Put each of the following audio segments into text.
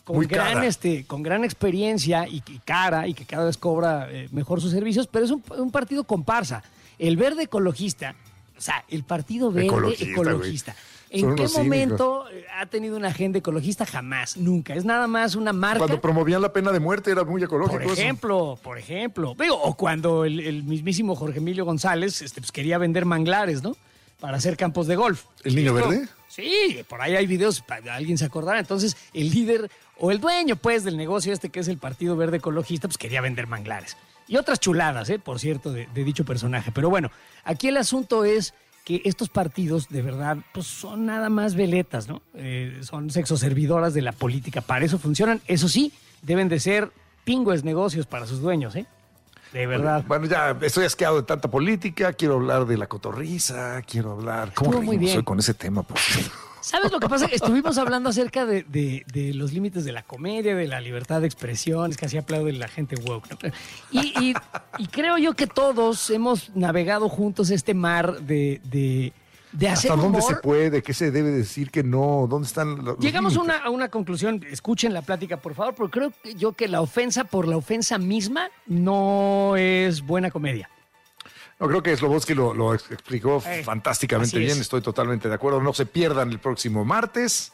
con gran experiencia y que cada vez cobra mejor sus servicios, pero es un partido comparsa. El Verde Ecologista, o sea, el Partido Verde Ecologista. ¿En qué momento ha tenido una agenda ecologista? Jamás, nunca. Es nada más una marca. Cuando promovían la pena de muerte era muy ecológico. Por ejemplo. O cuando el mismísimo Jorge Emilio González pues quería vender manglares, ¿no? Para hacer campos de golf. ¿El Niño Verde? Sí, por ahí hay videos, alguien se acordará. Entonces, el líder o el dueño, pues, del negocio que es el Partido Verde Ecologista, pues quería vender manglares. Y otras chuladas, por cierto, de dicho personaje. Pero bueno, aquí el asunto es que estos partidos, de verdad, pues son nada más veletas, ¿no? Son sexoservidoras de la política. Para eso funcionan. Eso sí, deben de ser pingües negocios para sus dueños, De verdad. Bueno, ya estoy asqueado de tanta política. Quiero hablar de la cotorriza. Quiero hablar... ¿Cómo reímos hoy con ese tema, por cierto? ¿Sabes lo que pasa? Estuvimos hablando acerca de los límites de la comedia, de la libertad de expresión. Es que así aplaude la gente woke, ¿no? Y creo yo que todos hemos navegado juntos este mar de hacer ¿Hasta dónde humor? se puede? ¿Qué se debe decir que no? ¿Dónde están los Llegamos límites? a una conclusión. Escuchen la plática, por favor, porque creo yo que la ofensa por la ofensa misma no es buena comedia. No, creo que Slobodsky lo explicó fantásticamente bien. Estoy totalmente de acuerdo. No se pierdan el próximo martes.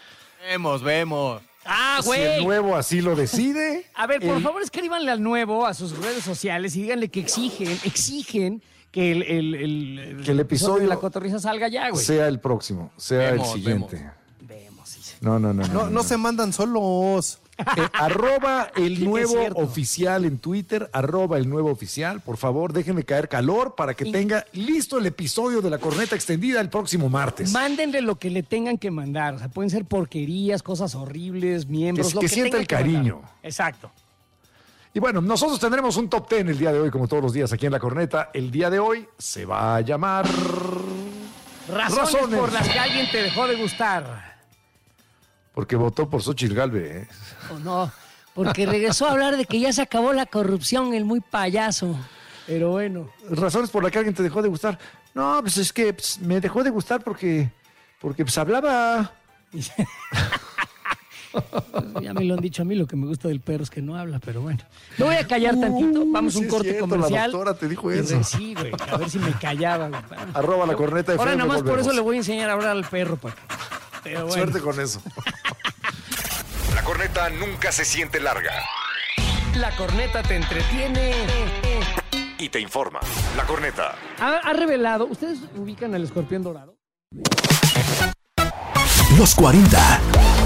Vemos. ¡Ah, güey! Si el nuevo así lo decide. A ver, por favor, escríbanle al nuevo a sus redes sociales y díganle que exigen que el episodio de la cotorriza salga ya, güey. Sea el próximo, sea el siguiente. Vemos, sí. No se mandan solos. @ el nuevo oficial en Twitter, @ el nuevo oficial. Por favor, déjenme caer calor para que tenga listo el episodio de la corneta extendida el próximo martes. Mándenle lo que le tengan que mandar. O sea, pueden ser porquerías, cosas horribles, miembros. Que sienta el cariño. Exacto. Y bueno, nosotros tendremos un top 10 el día de hoy, como todos los días aquí en La Corneta. El día de hoy se va a llamar... Razones por las que alguien te dejó de gustar. Porque votó por Xóchitl Gálvez. O no, porque regresó a hablar de que ya se acabó la corrupción, el muy payaso. Pero bueno. Razones por las que alguien te dejó de gustar. No, pues es que me dejó de gustar porque pues hablaba... Ya me lo han dicho a mí, lo que me gusta del perro es que no habla, pero bueno. Me voy a callar tantito, vamos a un corte comercial. La doctora te dijo eso. Sí, güey, a ver si me callaba. Güey. @ La Corneta FM. Ahora nomás por eso le voy a enseñar a hablar al perro. Pero bueno. Suerte con eso. La corneta nunca se siente larga. La corneta te entretiene Y te informa. La corneta. Ha revelado, ¿ustedes ubican al escorpión dorado? Los 40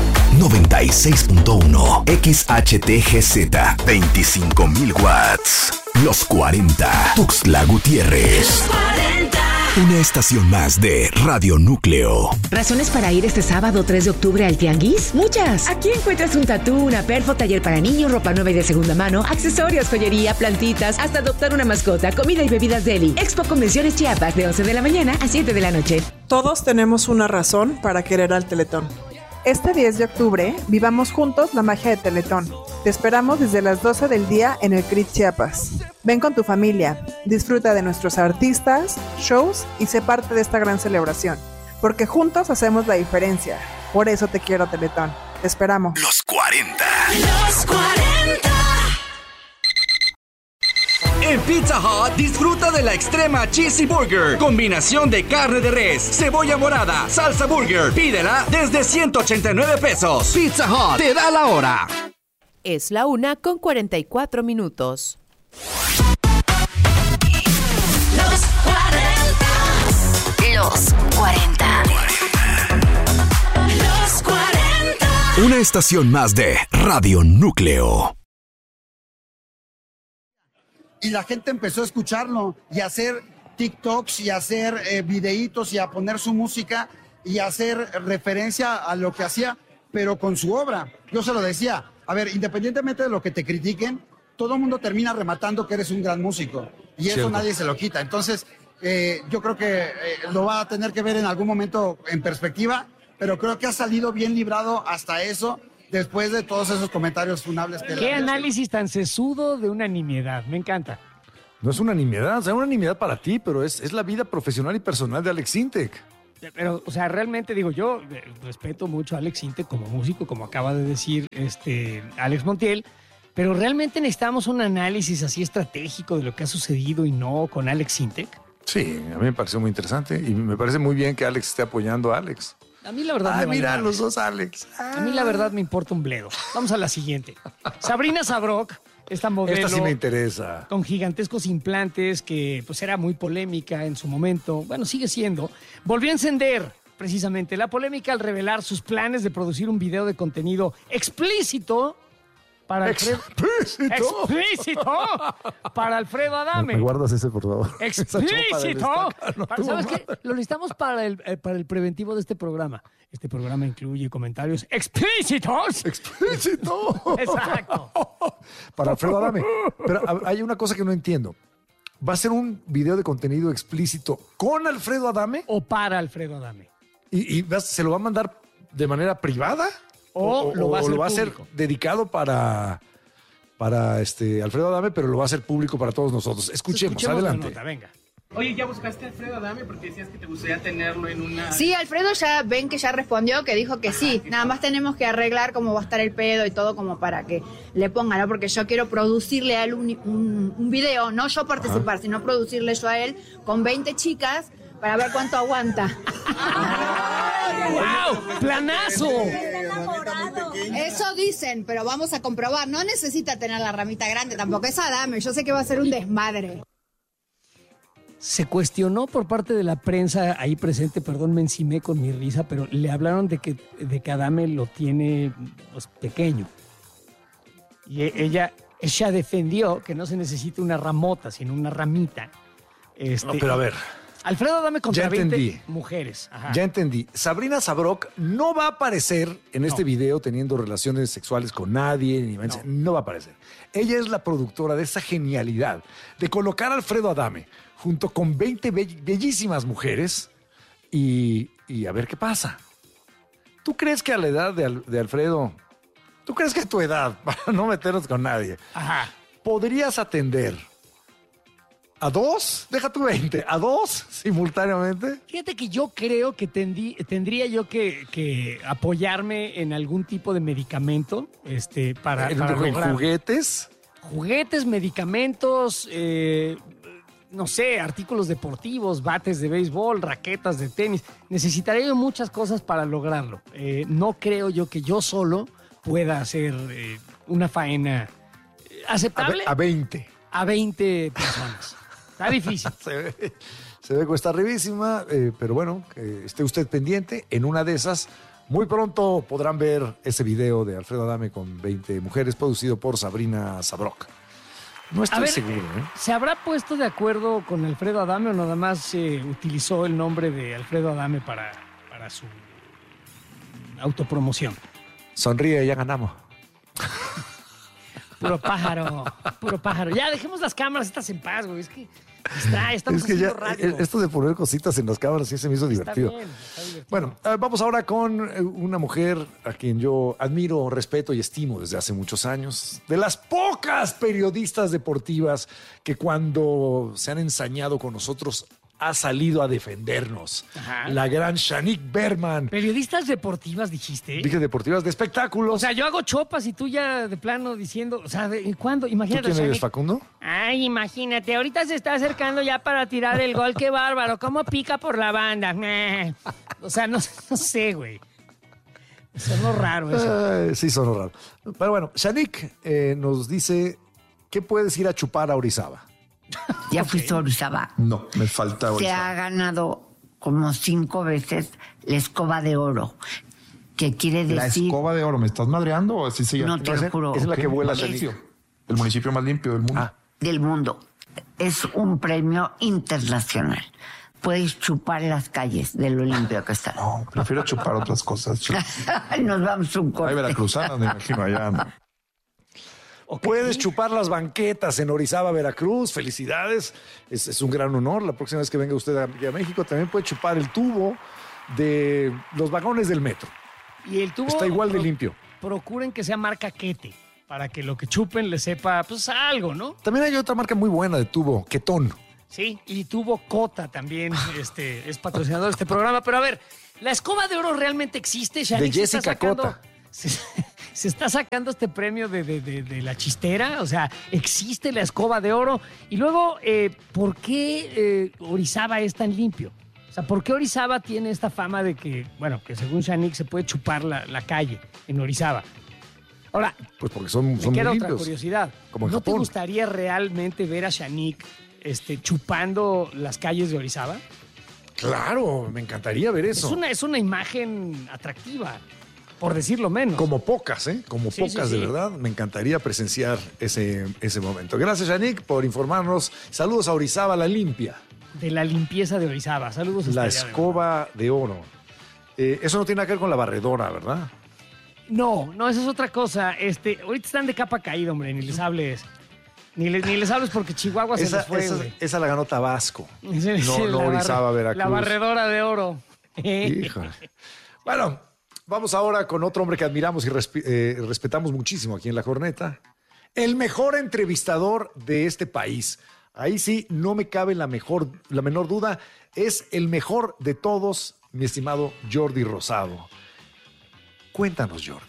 96.1 XHTGZ 25.000 watts. Los 40 Tuxtla Gutiérrez. Una estación más de Radio Núcleo. ¿Razones para ir este sábado 3 de octubre al Tianguis? Muchas. Aquí encuentras un tatú, una perfo, taller para niños, ropa nueva y de segunda mano, accesorios, joyería, plantitas, hasta adoptar una mascota, comida y bebidas deli. Expo Convenciones Chiapas de 11 de la mañana a 7 de la noche. Todos tenemos una razón para querer al Teletón. Este 10 de octubre, vivamos juntos la magia de Teletón. Te esperamos desde las 12 del día en el CRIT Chiapas. Ven con tu familia, disfruta de nuestros artistas, shows y sé parte de esta gran celebración. Porque juntos hacemos la diferencia. Por eso te quiero, Teletón. Te esperamos. Los 40. Los 40. En Pizza Hut disfruta de la extrema Cheesy Burger. Combinación de carne de res, cebolla morada, salsa burger. Pídela desde 189 pesos. Pizza Hut te da la hora. Es la 1:44. Los 40. Los 40. Los 40. Una estación más de Radio Núcleo. Y la gente empezó a escucharlo y a hacer TikToks y a hacer videitos y a poner su música y a hacer referencia a lo que hacía, pero con su obra. Yo se lo decía, a ver, independientemente de lo que te critiquen, todo el mundo termina rematando que eres un gran músico y eso Cierto. nadie se lo quita. Entonces, yo creo que lo va a tener que ver en algún momento en perspectiva, pero creo que ha salido bien librado hasta eso. Después de todos esos comentarios funables que... Qué análisis tan sesudo de una nimiedad, me encanta. No es una nimiedad, o sea, una nimiedad para ti, pero es la vida profesional y personal de Alex Sintek. Pero, o sea, realmente digo, yo respeto mucho a Alex Intec como músico, como acaba de decir Alex Montiel, pero realmente necesitamos un análisis así estratégico de lo que ha sucedido y no con Alex Intec. Sí, a mí me pareció muy interesante y me parece muy bien que Alex esté apoyando a Alex. A mí la verdad me vale mira, madres. los dos Alex. A mí la verdad me importa un bledo. Vamos a la siguiente. Sabrina Sabrok, esta modelo. Esta sí me interesa. Con gigantescos implantes que pues era muy polémica en su momento. Bueno, sigue siendo. Volvió a encender precisamente la polémica al revelar sus planes de producir un video de contenido explícito para explícito para Alfredo Adame. ¿Me guardas ese, por favor? ¡Explícito! ¿Sabes qué? Lo necesitamos para el preventivo de este programa. Este programa incluye comentarios explícitos. ¡Explícito! Exacto. Para Alfredo Adame. Pero hay una cosa que no entiendo. ¿Va a ser un video de contenido explícito con Alfredo Adame? ¿O para Alfredo Adame? ¿Y se lo va a mandar de manera privada? ¿O lo va a hacer dedicado para Alfredo Adame, pero lo va a hacer público para todos nosotros? Escuchemos adelante. La nota, venga. Oye, ¿ya buscaste a Alfredo Adame? Porque decías que te gustaría tenerlo en una... Sí, Alfredo ya ven que ya respondió, que dijo que sí. Nada más tenemos que arreglar cómo va a estar el pedo y todo como para que le pongan, ¿no? Porque yo quiero producirle a él un video, no yo participar, sino producirle yo a él con 20 chicas para ver cuánto aguanta. ¡Wow! ¡Planazo! Eso dicen, pero vamos a comprobar. No necesita tener la ramita grande, tampoco es Adame. Yo sé que va a ser un desmadre. Se cuestionó por parte de la prensa ahí presente, perdón, me encimé con mi risa, pero le hablaron de que Adame lo tiene pues, pequeño. Y ella defendió que no se necesita una ramota, sino una ramita. No, pero a ver. Alfredo Adame contra 20 mujeres. Ajá. Ya entendí. Sabrina Sabrok no va a aparecer en este video teniendo relaciones sexuales con nadie. No va a aparecer. Ella es la productora de esa genialidad de colocar a Alfredo Adame junto con 20 bellísimas mujeres y a ver qué pasa. ¿Tú crees que a la edad de Alfredo, tú crees que a tu edad, para no meternos con nadie, podrías atender a 2? Deja tu 20, a 2 simultáneamente. Fíjate que yo creo que tendría yo que apoyarme en algún tipo de medicamento para lograr. ¿Juguetes? Juguetes, medicamentos, no sé, artículos deportivos, bates de béisbol, raquetas de tenis. Necesitaría yo muchas cosas para lograrlo. No creo yo que yo solo pueda hacer una faena aceptable. A 20. A 20 personas. Está difícil. Se ve que está arribísima, pero bueno, que esté usted pendiente. En una de esas, muy pronto podrán ver ese video de Alfredo Adame con 20 mujeres, producido por Sabrina Sabrok. No estoy seguro. ¿Se habrá puesto de acuerdo con Alfredo Adame o nada más utilizó el nombre de Alfredo Adame para su autopromoción? Sonríe, ya ganamos. Puro pájaro, puro pájaro. Ya, dejemos las cámaras estas en paz, güey. Es que estamos haciendo radio. Esto de poner cositas en las cámaras sí se me hizo divertido. Está divertido. Bueno, vamos ahora con una mujer a quien yo admiro, respeto y estimo desde hace muchos años. De las pocas periodistas deportivas que cuando se han ensañado con nosotros ha salido a defendernos. Ajá. La gran Shanique Berman. ¿Periodistas deportivas dijiste? Dije deportivas de espectáculos. O sea, yo hago chopas y tú ya de plano diciendo, o sea, ¿cuándo? Imagínate. ¿Tú quién eres, Facundo? Ay, imagínate, ahorita se está acercando ya para tirar el gol, qué bárbaro, cómo pica por la banda. O sea, no sé, güey. Sonó raro eso. Sí, sonó raro. Pero bueno, Shanique nos dice que puedes ir a chupar a Orizaba. ¿Ya fuiste a Orizaba? No, me falta Orizaba. Se ha ganado como 5 veces la escoba de oro. ¿Qué quiere decir? ¿La escoba de oro? ¿Me estás madreando o así se llama? No, te lo juro. Es la que vuela Shanique. El municipio más limpio del mundo. Del mundo. Es un premio internacional. Puedes chupar las calles de lo limpio que está. No, prefiero chupar otras cosas. Nos vamos un corte. Hay veracruzanas, me imagino, allá. Okay. Puedes chupar las banquetas en Orizaba, Veracruz. Felicidades. Es un gran honor. La próxima vez que venga usted a México también puede chupar el tubo de los vagones del metro. Y el tubo está igual de limpio. Procuren que sea marca Quete, para que lo que chupen le sepa pues algo, ¿no? También hay otra marca muy buena de tubo, Ketón. Sí, y tuvo Cota también, es patrocinador de este programa. Pero a ver, ¿la escoba de oro realmente existe? De Jessica Cota. Se está sacando este premio de la chistera, o sea, existe la escoba de oro. Y luego, ¿por qué Orizaba es tan limpio? O sea, ¿por qué Orizaba tiene esta fama de que, bueno, que según Shanique se puede chupar la calle en Orizaba? Ahora, pues porque son me muy queda limpios. otra curiosidad. Como en ¿No te Japón. gustaría realmente ver a Shanique chupando las calles de Orizaba? Claro, me encantaría ver eso. Es una imagen atractiva, por decirlo menos. Como pocas, ¿eh? Como Sí, pocas, sí, de sí. verdad. Me encantaría presenciar ese momento. Gracias, Yannick, por informarnos. Saludos a Orizaba, la limpia. De la limpieza de Orizaba. Saludos hasta La allá, de verdad. escoba de oro. Eso no tiene nada que ver con la barredora, ¿verdad? No, esa es otra cosa. Ahorita están de capa caída, hombre, ni les hables. Ni les hables porque Chihuahua se les fue, güey. Esa la ganó Tabasco. Esa es No, la no Orizaba, Veracruz. La barredora de oro. Híjole. Bueno, vamos ahora con otro hombre que admiramos y respetamos muchísimo aquí en La Corneta. El mejor entrevistador de este país. Ahí sí, no me cabe la menor duda. Es el mejor de todos, mi estimado Jordi Rosado. Cuéntanos, Jordi.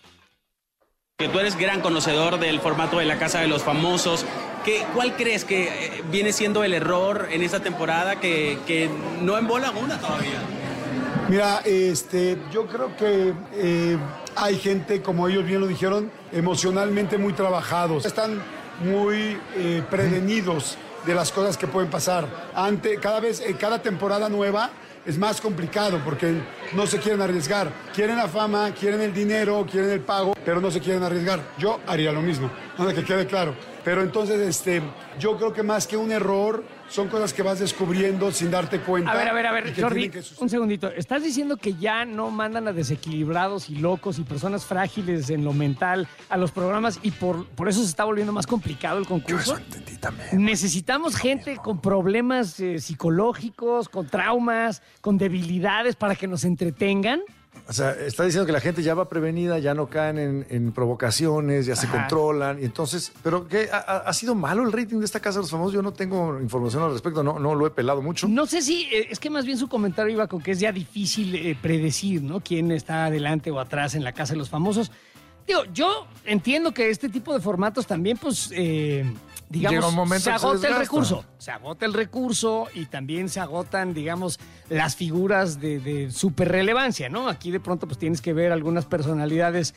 Que tú eres gran conocedor del formato de la Casa de los Famosos. ¿Cuál crees que viene siendo el error en esta temporada que no embola una todavía? Mira, yo creo que hay gente, como ellos bien lo dijeron, emocionalmente muy trabajados. Están muy prevenidos de las cosas que pueden pasar. Cada temporada nueva es más complicado porque no se quieren arriesgar. Quieren la fama, quieren el dinero, quieren el pago, pero no se quieren arriesgar. Yo haría lo mismo, para que quede claro. Pero entonces, yo creo que más que un error, son cosas que vas descubriendo sin darte cuenta. A ver, y que Jordi, tienen que suceder. un segundito. ¿Estás diciendo que ya no mandan a desequilibrados y locos y personas frágiles en lo mental a los programas y por eso se está volviendo más complicado el concurso? Yo eso entendí también. Necesitamos gente con problemas psicológicos, con traumas, con debilidades para que nos entretengan. O sea, está diciendo que la gente ya va prevenida, ya no caen en provocaciones, ya se controlan. Y entonces, ¿pero qué? ¿Ha sido malo el rating de esta Casa de los Famosos? Yo no tengo información al respecto, no lo he pelado mucho. No sé si, es que más bien su comentario iba con que es ya difícil predecir, ¿no? Quién está adelante o atrás en la Casa de los Famosos. Digo, yo entiendo que este tipo de formatos también, pues, digamos, Llega un momento se que se agota el desgasta. recurso. Se agota el recurso y también se agotan, digamos, las figuras de súper relevancia, ¿no? Aquí de pronto, pues, tienes que ver algunas personalidades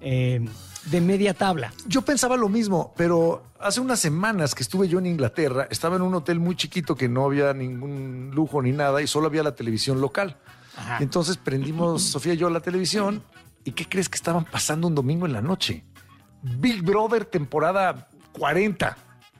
de media tabla. Yo pensaba lo mismo, pero hace unas semanas que estuve yo en Inglaterra, estaba en un hotel muy chiquito que no había ningún lujo ni nada y solo había la televisión local. Ajá. Entonces prendimos Sofía y yo la televisión y ¿qué crees que estaban pasando un domingo en la noche? Big Brother temporada 40.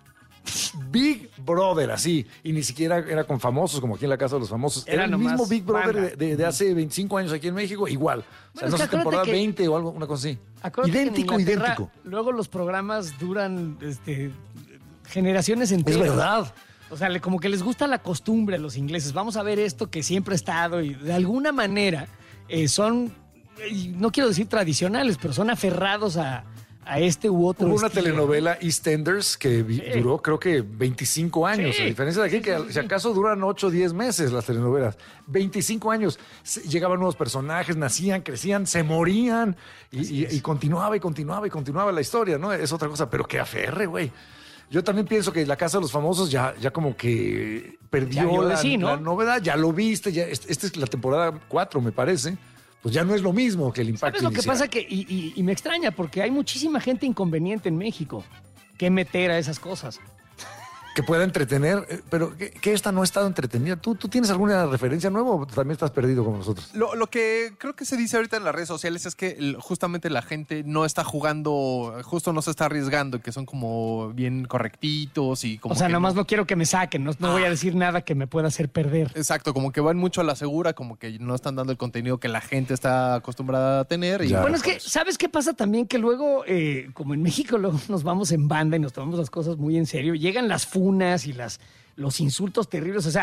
Big Brother, así. Y ni siquiera era con famosos, como aquí en la Casa de los Famosos. Era el nomás mismo Big Brother banda. de hace 25 años aquí en México, igual. O sea, Bueno, es no que sé, temporada acuérdate que- 20 o algo, una cosa así. Acuérdate que en Idéntico, Inglaterra, idéntico. Luego los programas duran generaciones enteras. Es verdad. O sea, como que les gusta la costumbre a los ingleses. Vamos a ver esto que siempre ha estado y de alguna manera son, no quiero decir tradicionales, pero son aferrados a este u otro Hubo una estilo. telenovela EastEnders que duró creo que 25 años, Sí. a diferencia de aquí que si acaso duran 8 o 10 meses las telenovelas. 25 años, llegaban nuevos personajes, nacían, crecían, se morían y continuaba y continuaba y continuaba la historia, ¿no? Es otra cosa, pero que aferre, güey. Yo también pienso que La Casa de los Famosos ya como que Ya perdió dio de la, sí, ¿no? la novedad, ya lo viste, ya esta es la temporada 4, me parece. Pues ya no es lo mismo que el impacto ¿Sabes lo que inicial. pasa? Que, y me extraña porque hay muchísima gente inconveniente en México que meter a esas cosas. Que pueda entretener, pero que esta no ha estado entretenida. ¿Tú tienes alguna referencia nueva o también estás perdido como nosotros? Lo que creo que se dice ahorita en las redes sociales es que justamente la gente no está jugando, justo no se está arriesgando, que son como bien correctitos y como O sea, que nomás no quiero que me saquen, no voy a decir nada que me pueda hacer perder. Exacto, como que van mucho a la segura, como que no están dando el contenido que la gente está acostumbrada a tener. Y Bueno, es que, ¿sabes qué pasa también? Que luego, como en México, luego nos vamos en banda y nos tomamos las cosas muy en serio. Llegan las funas y los insultos terribles. O sea,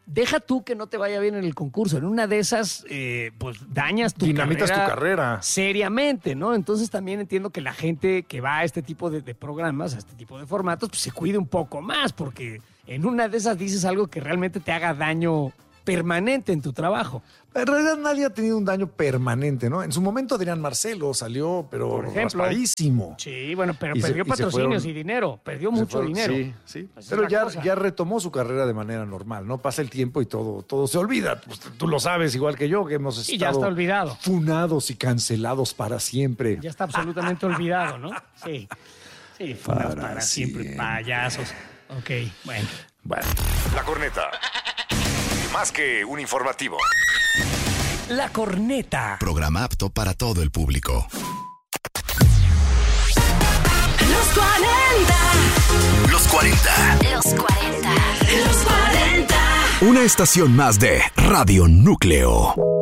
deja tú que no te vaya bien en el concurso. En una de esas, pues dañas tu Dinamitas tu carrera. seriamente, ¿no? Entonces también entiendo que la gente que va a este tipo de programas, a este tipo de formatos, pues se cuide un poco más, porque en una de esas dices algo que realmente te haga daño permanente en tu trabajo. En realidad nadie ha tenido un daño permanente, ¿no? En su momento Adrián Marcelo salió, pero Por ejemplo. raspadísimo. Sí, bueno, pero Y se- perdió y se patrocinios fueron- y dinero. Perdió Se mucho fueron- dinero. Sí. Esa es Pero la ya, cosa. ya retomó su carrera de manera normal, ¿no? Pasa el tiempo y todo se olvida. Pues, tú lo sabes, igual que yo, que hemos Y ya estado está olvidado. funados y cancelados para siempre. Ya está absolutamente olvidado, ¿no? Sí. Sí, para siempre, payasos. Ok, bueno. La Corneta. Más que un informativo. La Corneta. Programa apto para todo el público. Los 40. Los 40. Los 40. Los 40. Una estación más de Radio Núcleo.